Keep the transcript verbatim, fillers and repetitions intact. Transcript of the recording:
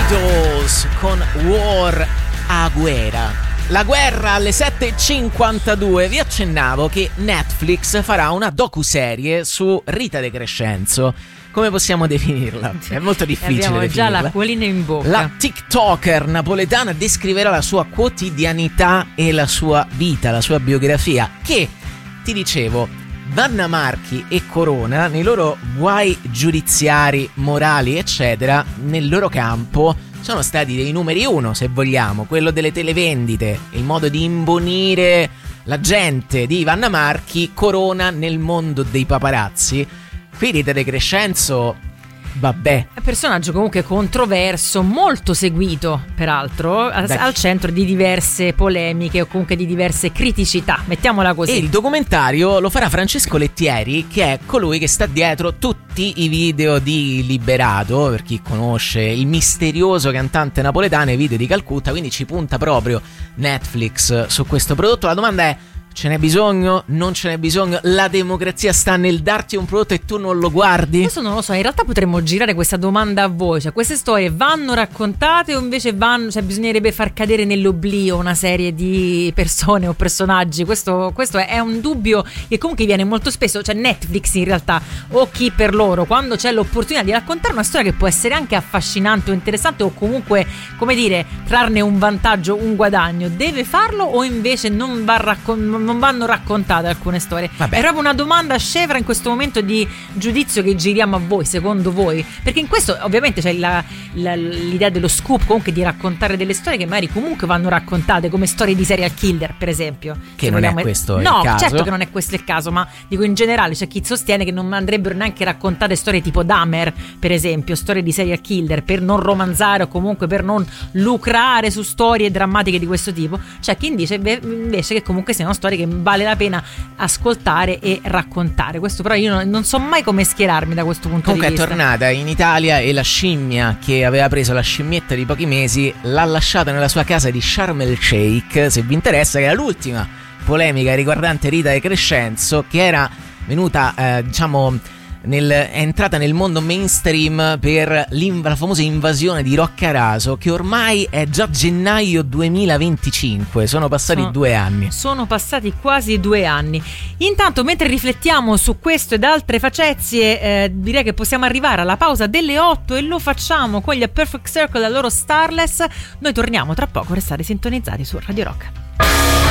Beatles con War a guerra. La guerra alle sette e cinquantadue. Vi accennavo che Netflix farà una docuserie su Rita De Crescenzo. Come possiamo definirla? È molto difficile abbiamo definirla. già l'acquolina in bocca. La TikToker napoletana descriverà la sua quotidianità e la sua vita, la sua biografia, che, ti dicevo, Vanna Marchi e Corona, nei loro guai giudiziari, morali, eccetera, nel loro campo sono stati dei numeri uno, se vogliamo, quello delle televendite, il modo di imbonire la gente di Vanna Marchi, Corona nel mondo dei paparazzi. Qui Rita De Crescenzo, vabbè. È un personaggio comunque controverso, molto seguito, peraltro, al, al centro di diverse polemiche o comunque di diverse criticità, mettiamola così. E il documentario lo farà Francesco Lettieri, che è colui che sta dietro tutti i video di Liberato, per chi conosce il misterioso cantante napoletano e i video di Calcutta, quindi ci punta proprio Netflix su questo prodotto. La domanda è: ce n'è bisogno? Non ce n'è bisogno? La democrazia sta nel darti un prodotto e tu non lo guardi? Questo non lo so, in realtà potremmo girare questa domanda a voi, cioè queste storie vanno raccontate o invece vanno, cioè bisognerebbe far cadere nell'oblio una serie di persone o personaggi? Questo, questo è, è un dubbio che comunque viene molto spesso, cioè Netflix in realtà, o chi per loro, quando c'è l'opportunità di raccontare una storia che può essere anche affascinante o interessante o comunque, come dire, trarne un vantaggio, un guadagno, deve farlo o invece non va raccontato? Non vanno raccontate alcune storie. Vabbè. È proprio una domanda scevra in questo momento di giudizio che giriamo a voi, secondo voi, perché in questo ovviamente c'è la, la, l'idea dello scoop, comunque di raccontare delle storie che magari comunque vanno raccontate, come storie di serial killer per esempio, che non vogliamo... è questo no, il caso. Certo che non è questo il caso, ma dico in generale c'è chi sostiene che non andrebbero neanche raccontate storie tipo Dahmer per esempio, storie di serial killer, per non romanzare o comunque per non lucrare su storie drammatiche di questo tipo. C'è chi dice invece che comunque siano storie che vale la pena ascoltare e raccontare. Questo però io non, non so mai come schierarmi da questo punto Comunque di vista. Comunque è tornata in Italia e la scimmia che aveva preso la scimmietta di pochi mesi l'ha lasciata nella sua casa di Sharm el Sheikh, se vi interessa, che era l'ultima polemica riguardante Rita De Crescenzo, che era venuta eh, diciamo Nel, è entrata nel mondo mainstream per la famosa invasione di Roccaraso, che ormai è già gennaio duemilaventicinque, sono passati sono, due anni. Sono passati quasi due anni. Intanto, mentre riflettiamo su questo ed altre facezie, eh, direi che possiamo arrivare alla pausa delle otto e lo facciamo con gli A Perfect Circle, la loro Starless. Noi torniamo tra poco, restate sintonizzati su Radio Rock.